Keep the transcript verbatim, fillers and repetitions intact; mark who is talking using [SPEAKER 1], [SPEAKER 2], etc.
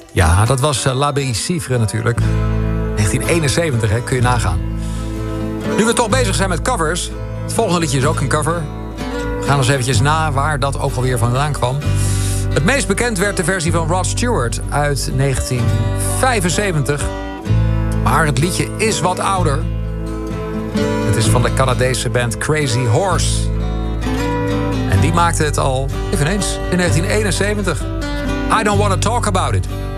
[SPEAKER 1] Ja, dat was uh, La Belle natuurlijk. negentien eenenzeventig, hè, kun je nagaan. Nu we toch bezig zijn met covers... het volgende liedje is ook een cover. We gaan eens eventjes na waar dat ook alweer vandaan kwam. Het meest bekend werd de versie van Rod Stewart uit negentien vijfenzeventig. Maar het liedje is wat ouder. Het is van de Canadese band Crazy Horse. En die maakte het al eveneens in negentien eenenzeventig. I don't want to talk about it.